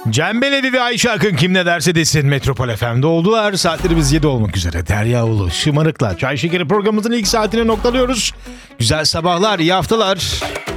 Cem Belevi ve Ayşe Akın kim ne derse desin Metropol FM'de oldular. Saatlerimiz 7 olmak üzere. Derya Ulu, Şımarık'la Çay Şekeri programımızın ilk saatine noktalıyoruz. Güzel sabahlar, iyi haftalar.